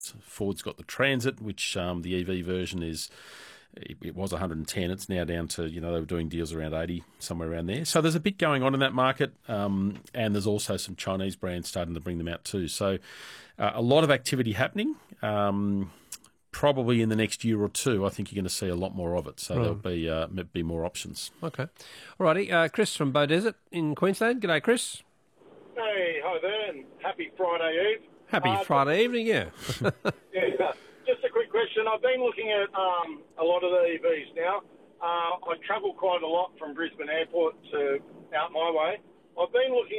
Ford's got the Transit, which the EV version is. It was 110. It's now down to, they were doing deals around 80, somewhere around there. So there's a bit going on in that market, and there's also some Chinese brands starting to bring them out too. So a lot of activity happening. Probably in the next year or two, I think you're going to see a lot more of it. So there'll be more options. Okay. All righty. Chris from Beaudesert in Queensland. G'day, Chris. Hey, hi there, and happy Friday Eve. Happy Friday evening, yeah. Yeah, just a quick question. I've been looking at a lot of the EVs now. I travel quite a lot from Brisbane Airport to out my way. I've been looking